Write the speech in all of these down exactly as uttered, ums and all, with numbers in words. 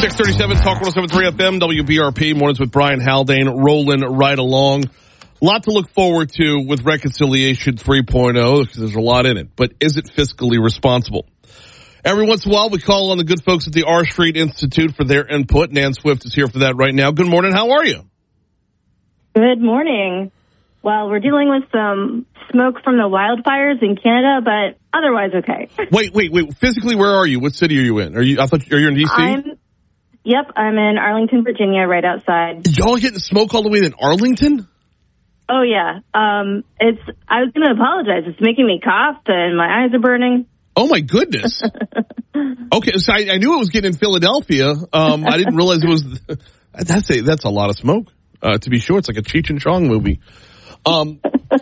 six thirty-seven, Talk one oh seven point three F M, W B R P, mornings with Brian Haldane, rolling right along. A lot to look forward to with Reconciliation three point oh, because there's a lot in it. But is it fiscally responsible? Every once in a while, we call on the good folks at the R Street Institute for their input. Nan Swift is here for that right now. Good morning. How are you? Good morning. Well, we're dealing with some smoke from the wildfires in Canada, but otherwise okay. Wait, wait, wait. Physically, where are you? What city are you in? Are you? I thought are you in D C? I'm, yep, I'm in Arlington, Virginia, right outside. Y'all getting smoke all the way in Arlington? Oh yeah. Um, it's. I was going to apologize. It's making me cough, and my eyes are burning. Oh my goodness. Okay, so I, I knew it was getting in Philadelphia. Um, I didn't realize it was. That's a that's a lot of smoke. Uh, to be sure, it's like a Cheech and Chong movie. Um,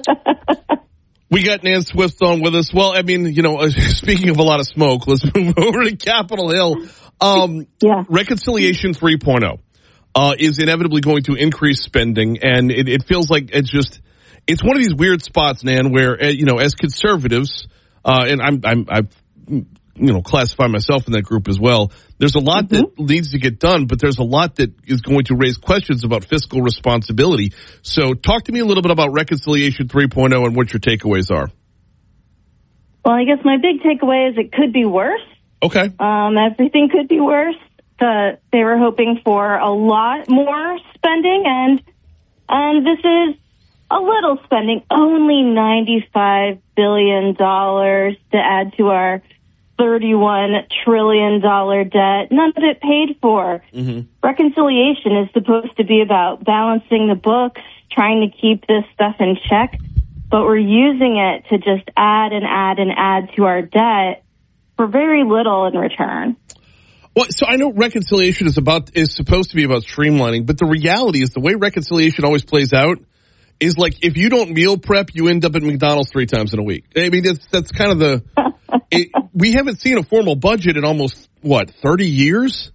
we got Nan Swift on with us. Well, I mean, you know, uh, speaking of a lot of smoke, let's move over to Capitol Hill. Um, yeah. Reconciliation three point oh uh, is inevitably going to increase spending, and it, it feels like it's just, it's one of these weird spots, Nan, where, uh, you know, as conservatives, uh, and I'm, I'm, I've, you know, classify myself in that group as well. There's a lot mm-hmm. that needs to get done, but there's a lot that is going to raise questions about fiscal responsibility. So talk to me a little bit about Reconciliation three point oh and what your takeaways are. Well, I guess my big takeaway is it could be worse. Okay. Um, everything could be worse. The, they were hoping for a lot more spending, and and this is a little spending, only ninety-five billion dollars to add to our thirty-one trillion dollars debt, none of it paid for. Mm-hmm. Reconciliation is supposed to be about balancing the books, trying to keep this stuff in check, but we're using it to just add and add and add to our debt for very little in return. Well, so I know reconciliation is about is supposed to be about streamlining, but the reality is the way reconciliation always plays out is like if you don't meal prep, you end up at McDonald's three times in a week. I mean, that's that's kind of the. It, we haven't seen a formal budget in almost what thirty years,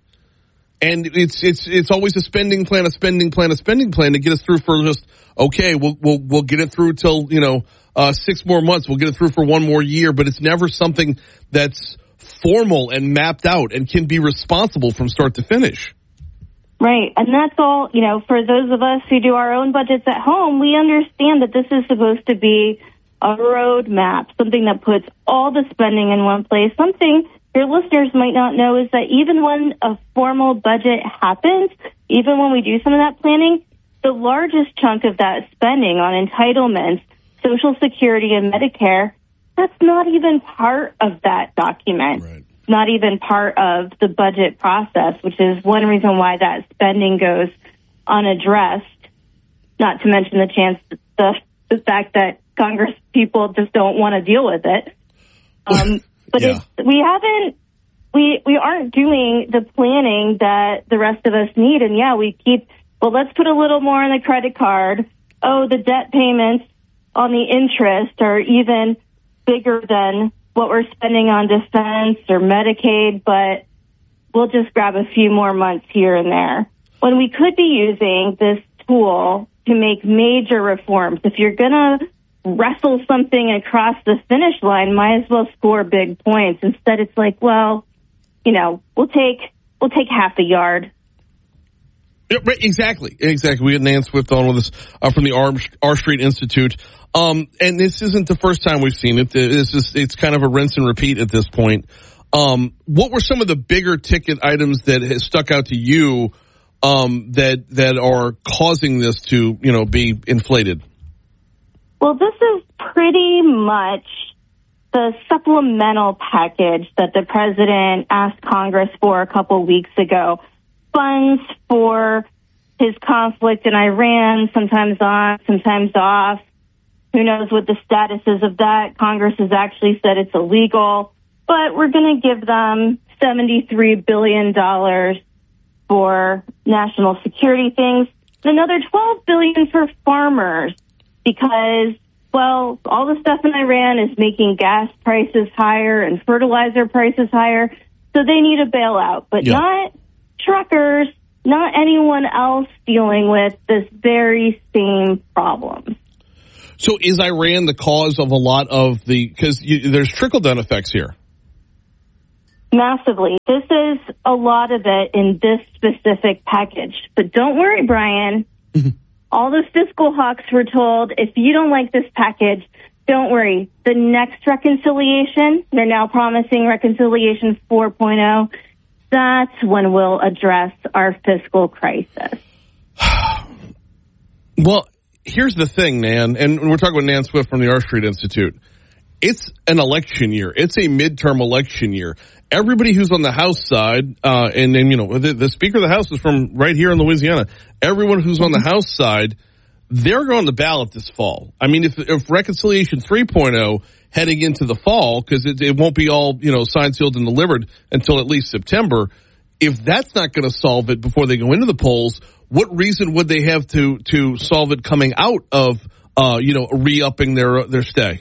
and it's it's it's always a spending plan, a spending plan, a spending plan to get us through for just okay. We'll we'll we'll get it through till you know uh, six more months. We'll get it through for one more year, but it's never something that's formal and mapped out and can be responsible from start to finish. Right, and that's all. You know, for those of us who do our own budgets at home, we understand that this is supposed to be a roadmap, something that puts all the spending in one place. Something your listeners might not know is that even when a formal budget happens, even when we do some of that planning, the largest chunk of that spending on entitlements, Social Security and Medicare, that's not even part of that document, right. Not even part of the budget process, which is one reason why that spending goes unaddressed, not to mention the chance that the, the fact that Congress people just don't want to deal with it. Um, but yeah. it's, we haven't, we, we aren't doing the planning that the rest of us need. And yeah, we keep, well, let's put a little more on the credit card. Oh, the debt payments on the interest are even bigger than what we're spending on defense or Medicaid, but we'll just grab a few more months here and there. When we could be using this tool to make major reforms. If you're going to wrestle something across the finish line, might as well score big points. Instead, it's like, well, you know, we'll take we'll take half a yard. Yeah, right, exactly, exactly. We had Nan Swift on with us uh, from the R, R Street Institute, um, and this isn't the first time we've seen it. This is it's kind of a rinse and repeat at this point. Um, what were some of the bigger ticket items that has stuck out to you um, that that are causing this to you know be inflated? Well, this is pretty much the supplemental package that the president asked Congress for a couple weeks ago. Funds for his conflict in Iran, sometimes on, sometimes off. Who knows what the status is of that? Congress has actually said it's illegal. But we're going to give them seventy-three billion dollars for national security things, and another twelve billion dollars for farmers. Because, well, all the stuff in Iran is making gas prices higher and fertilizer prices higher, so they need a bailout, but yeah. not truckers, not anyone else dealing with this very same problem. So is Iran the cause of a lot of the, because there's trickle-down effects here? Massively. This is a lot of it in this specific package. But don't worry, Brian. All the fiscal hawks were told, if you don't like this package, don't worry. The next reconciliation, they're now promising reconciliation four point oh, that's when we'll address our fiscal crisis. Well, here's the thing, Nan, and we're talking about Nan Swift from the R Street Institute. It's an election year. It's a midterm election year. Everybody who's on the House side, uh, and then, you know, the, the Speaker of the House is from right here in Louisiana. Everyone who's on the House side, they're going to ballot this fall. I mean, if, if Reconciliation three point oh heading into the fall, because it, it won't be all, you know, signed, sealed, and delivered until at least September, if that's not going to solve it before they go into the polls, what reason would they have to, to solve it coming out of, uh, you know, re-upping their, their stay?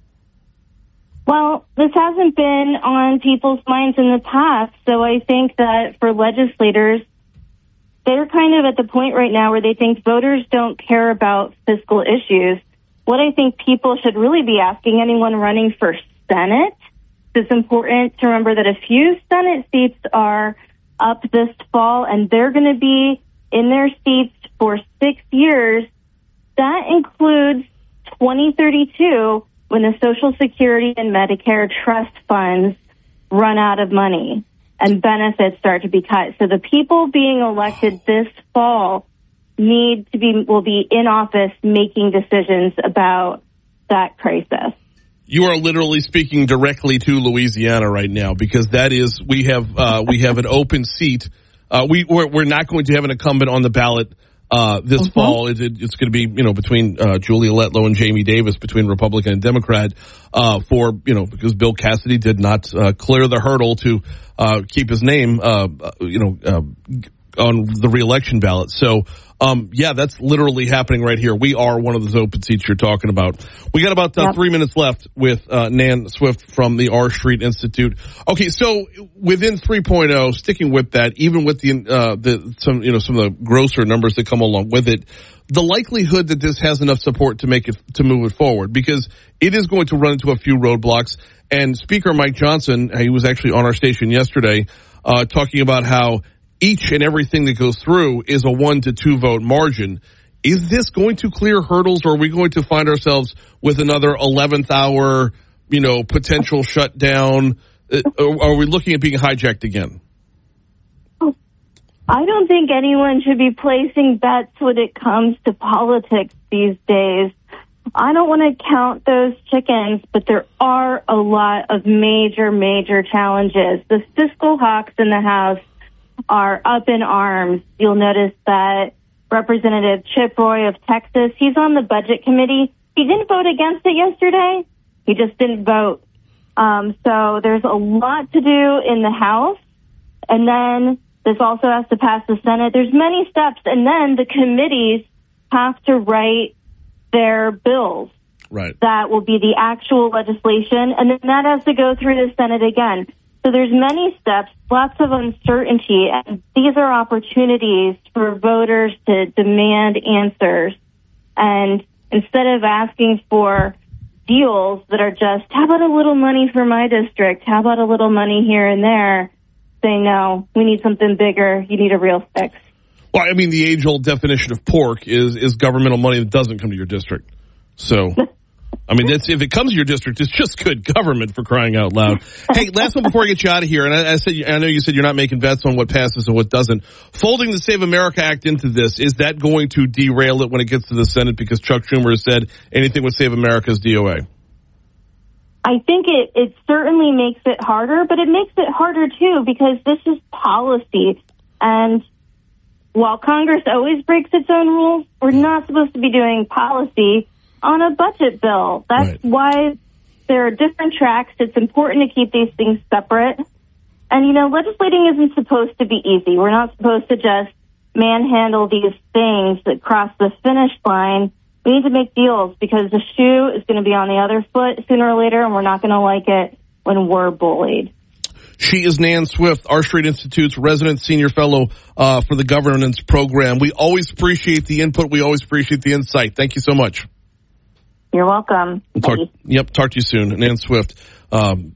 Well, this hasn't been on people's minds in the past, so I think that for legislators, they're kind of at the point right now where they think voters don't care about fiscal issues. What I think people should really be asking anyone running for Senate, it's important to remember that a few Senate seats are up this fall, and they're going to be in their seats for six years. That includes twenty thirty-two, when the Social Security and Medicare trust funds run out of money and benefits start to be cut. So the people being elected this fall need to be, will be in office making decisions about that crisis. You are literally speaking directly to Louisiana right now, because that is, we have, uh, we have an open seat. Uh, we, we're, we're not going to have an incumbent on the ballot Uh, this mm-hmm. fall. It, it, it's going to be, you know, between uh, Julia Letlow and Jamie Davis, between Republican and Democrat, uh, for, you know, because Bill Cassidy did not uh, clear the hurdle to uh, keep his name, uh, you know, uh, on the reelection ballot. So, um, yeah, that's literally happening right here. We are one of those open seats you're talking about. We got about uh, yep. three minutes left with uh, Nan Swift from the R Street Institute. Okay, so within three point oh, sticking with that, even with the uh, the some you know some of the grosser numbers that come along with it, the likelihood that this has enough support to make it to move it forward, because it is going to run into a few roadblocks. And Speaker Mike Johnson, he was actually on our station yesterday, uh, talking about how each and everything that goes through is a one to two vote margin. Is this going to clear hurdles, or are we going to find ourselves with another eleventh hour, you know, potential shutdown? Are we looking at being hijacked again? I don't think anyone should be placing bets when it comes to politics these days. I don't want to count those chickens, but there are a lot of major, major challenges. The fiscal hawks in the House are up in arms. You'll notice that Representative Chip Roy of Texas, he's on the budget committee. He didn't vote against it yesterday. He just didn't vote. Um, so there's a lot to do in the House. And then this also has to pass the Senate. There's many steps. And then the committees have to write their bills. Right. That will be the actual legislation. And then that has to go through the Senate again. So there's many steps, lots of uncertainty, and these are opportunities for voters to demand answers. And instead of asking for deals that are just, how about a little money for my district? How about a little money here and there? Say, no, we need something bigger. You need a real fix. Well, I mean, the age-old definition of pork is, is governmental money that doesn't come to your district. So... I mean, that's, if it comes to your district, it's just good government, for crying out loud. Hey, last one before I get you out of here, and I, I said, I know you said you're not making bets on what passes and what doesn't. Folding the Save America Act into this, is that going to derail it when it gets to the Senate? Because Chuck Schumer has said anything with Save America is D O A. I think it, it certainly makes it harder, but it makes it harder, too, because this is policy. And while Congress always breaks its own rules, we're not supposed to be doing policy on a budget bill. That's right. Why there are different tracks. It's important to keep these things separate. And, you know, legislating isn't supposed to be easy. We're not supposed to just manhandle these things that cross the finish line. We need to make deals, because the shoe is going to be on the other foot sooner or later, and we're not going to like it when we're bullied. She is Nan Swift, R Street Institute's resident senior fellow uh, for the governance program. We always appreciate the input. We always appreciate the insight. Thank you so much. You're welcome. We'll talk, yep, talk to you soon. Nan Swift, um,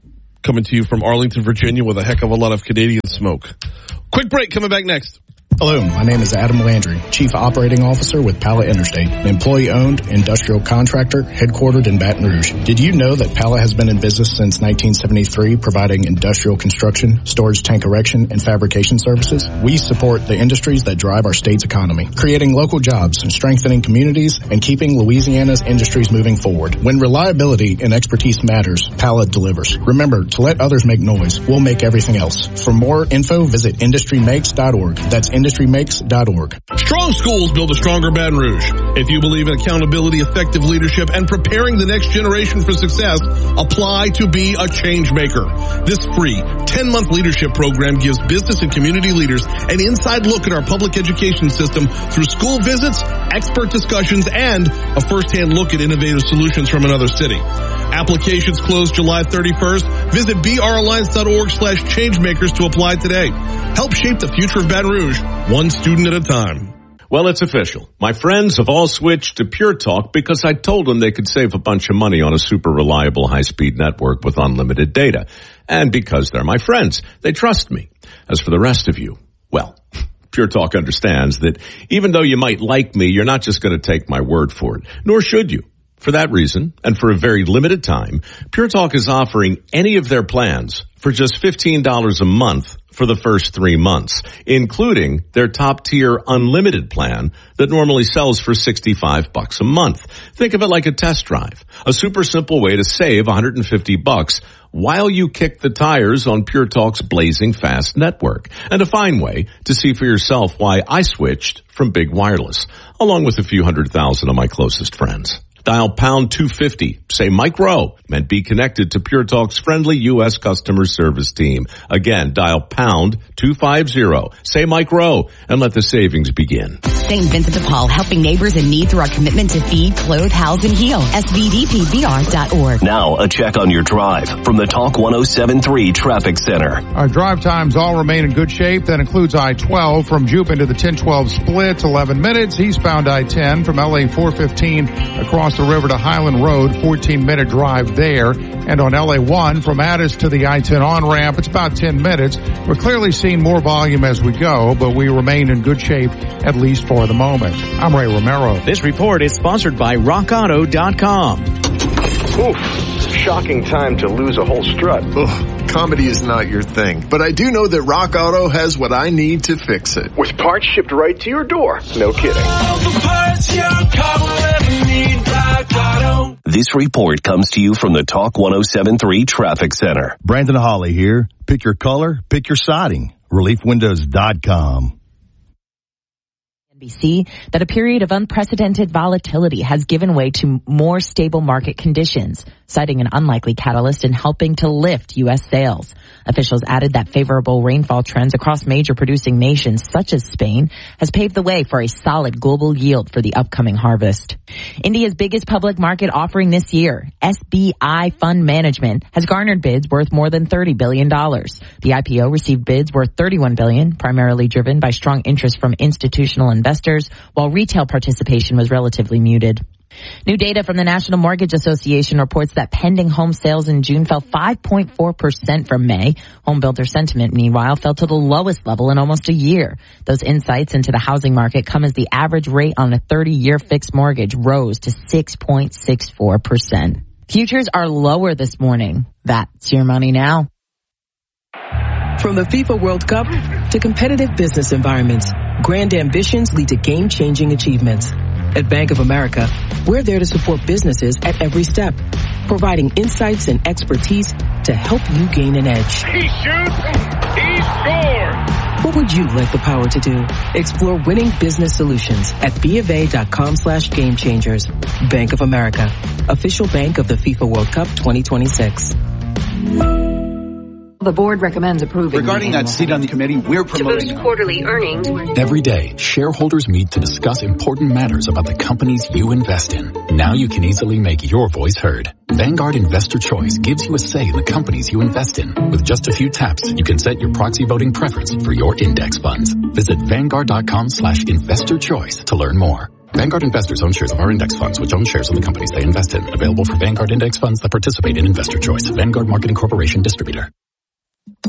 coming to you from Arlington, Virginia, with a heck of a lot of Canadian smoke. Quick break, coming back next. Hello, my name is Adam Landry, Chief Operating Officer with Pala Interstate, an employee-owned industrial contractor headquartered in Baton Rouge. Did you know that Pala has been in business since nineteen seventy-three, providing industrial construction, storage tank erection, and fabrication services? We support the industries that drive our state's economy, creating local jobs, strengthening communities, and keeping Louisiana's industries moving forward. When reliability and expertise matters, Pala delivers. Remember, to let others make noise, we'll make everything else. For more info, visit industry makes dot org. That's industry makes dot org. Strong schools build a stronger Baton Rouge. If you believe in accountability, effective leadership, and preparing the next generation for success, apply to be a change maker. This free ten-month leadership program gives business and community leaders an inside look at our public education system through school visits, expert discussions, and a first-hand look at innovative solutions from another city. Applications close July thirty-first. Visit b r alliance dot org slash changemakers to apply today. Help shape the future of Baton Rouge, one student at a time. Well, it's official. My friends have all switched to Pure Talk because I told them they could save a bunch of money on a super reliable high-speed network with unlimited data. And because they're my friends, they trust me. As for the rest of you, well, Pure Talk understands that even though you might like me, you're not just going to take my word for it, nor should you. For that reason, and for a very limited time, Pure Talk is offering any of their plans for just fifteen dollars a month for the first three months, including their top-tier unlimited plan that normally sells for sixty-five bucks a month. Think of it like a test drive, a super simple way to save one hundred fifty bucks while you kick the tires on Pure Talk's blazing fast network, and a fine way to see for yourself why I switched from big wireless, along with a few hundred thousand of my closest friends. Dial pound two fifty, say Mike Rowe, and be connected to Pure Talk's friendly U S customer service team. Again, dial pound two fifty, say Mike Rowe, and let the savings begin. Saint Vincent de Paul, helping neighbors in need through our commitment to feed, clothe, house, and heal. S V D P V R dot org. Now, a check on your drive from the Talk one oh seven point three Traffic Center. Our drive times all remain in good shape. That includes I twelve from Jupin to the ten twelve split, eleven minutes. Eastbound I ten from L A four fifteen across the river to Highland Road, fourteen minute drive there. And on L A one from Addis to the I ten on-ramp, it's about ten minutes. We're clearly seeing more volume as we go, but we remain in good shape, at least for the moment. I'm Ray Romero. This report is sponsored by rock auto dot com. Oof, shocking time to lose a whole strut. Ugh, comedy is not your thing, but I do know that Rock Auto has what I need to fix it. With parts shipped right to your door. No kidding. This report comes to you from the Talk one oh seven point three Traffic Center. Brandon Hawley here. Pick your color, pick your siding. relief windows dot com. N B C that a period of unprecedented volatility has given way to more stable market conditions, citing an unlikely catalyst in helping to lift U S sales. Officials added that favorable rainfall trends across major producing nations such as Spain has paved the way for a solid global yield for the upcoming harvest. India's biggest public market offering this year, S B I Fund Management, has garnered bids worth more than thirty billion dollars. The I P O received bids worth thirty-one billion dollars, primarily driven by strong interest from institutional investors, while retail participation was relatively muted. New data from the National Mortgage Association reports that pending home sales in June fell five point four percent from May. Home builder sentiment, meanwhile, fell to the lowest level in almost a year. Those insights into the housing market come as the average rate on a thirty-year fixed mortgage rose to six point six four percent. Futures are lower this morning. That's your money now. From the FIFA World Cup to competitive business environments, grand ambitions lead to game-changing achievements. At Bank of America, we're there to support businesses at every step, providing insights and expertise to help you gain an edge. He shoots, he scores! What would you like the power to do? Explore winning business solutions at BofA.com slash game changers. Bank of America, official bank of the FIFA World Cup twenty twenty-six. The board recommends approving. Regarding that seat on the committee, we're promoting to boost quarterly earnings. Every day, shareholders meet to discuss important matters about the companies you invest in. Now you can easily make your voice heard. Vanguard Investor Choice gives you a say in the companies you invest in. With just a few taps, you can set your proxy voting preference for your index funds. Visit Vanguard.com slash investor choice to learn more. Vanguard investors own shares of our index funds, which own shares of the companies they invest in. Available for Vanguard index funds that participate in Investor Choice. Vanguard Marketing Corporation Distributor.